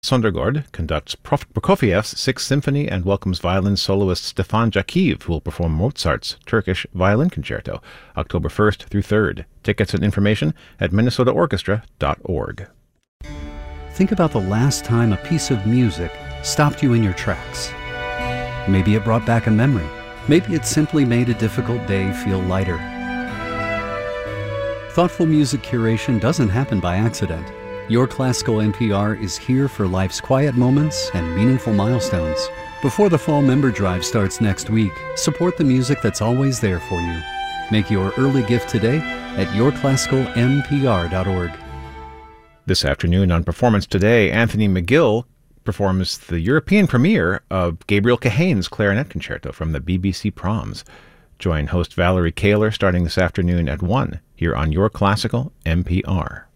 Sondergaard conducts Prokofiev's Sixth Symphony and welcomes violin soloist Stefan Jakiv, who will perform Mozart's Turkish Violin Concerto, October 1st through 3rd. Tickets and information at minnesotaorchestra.org. Think about the last time a piece of music stopped you in your tracks. Maybe it brought back a memory. Maybe it simply made a difficult day feel lighter. Thoughtful music curation doesn't happen by accident. Your Classical NPR is here for life's quiet moments and meaningful milestones. Before the fall member drive starts next week, support the music that's always there for you. Make your early gift today at yourclassicalnpr.org. This afternoon on Performance Today, Anthony McGill performs the European premiere of Gabriel Kahane's Clarinet Concerto from the BBC Proms. Join host Valerie Kaler starting this afternoon at 1 here on Your Classical NPR.